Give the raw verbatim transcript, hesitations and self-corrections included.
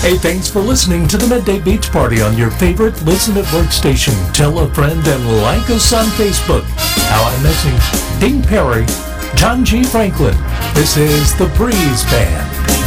Hey, thanks for listening to the Midday Beach Party on your favorite Listen at Work station. Tell a friend and like us on Facebook. How I'm Missing, Dean Perry, John G. Franklin. This is the Breeze Band.